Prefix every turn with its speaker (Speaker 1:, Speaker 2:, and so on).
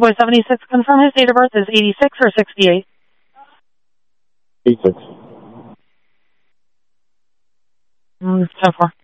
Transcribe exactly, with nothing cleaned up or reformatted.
Speaker 1: Boy seventy-six, confirm his date of birth is eighty-six or sixty-eight?
Speaker 2: eighty-six.
Speaker 1: Mm, so far.